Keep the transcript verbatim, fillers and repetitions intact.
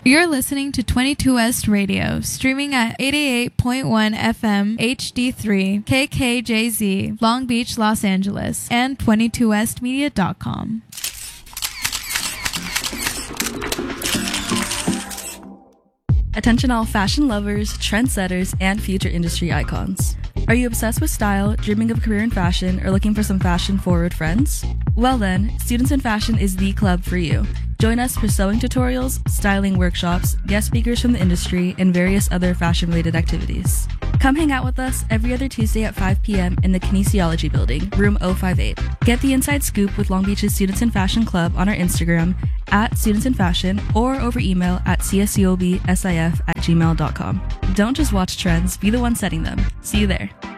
You're listening to twenty-two West Radio, streaming at eighty-eight point one F M H D three, K K J Z, Long Beach, Los Angeles, and twenty-two west media dot com. Attention all fashion lovers, trendsetters, and future industry icons. Are you obsessed with style, dreaming of a career in fashion, or looking for some fashion-forward friends? Well then, Students in Fashion is the club for you. Join us for sewing tutorials, styling workshops, guest speakers from the industry, and various other fashion-related activities. Come hang out with us every other Tuesday at five p.m. in the Kinesiology Building, room oh five eight. Get the inside scoop with Long Beach's Students in Fashion Club on our Instagram, at Students in Fashion, or over email at cscobsif at gmail dot com. Don't just watch trends, be the one setting them. See you there.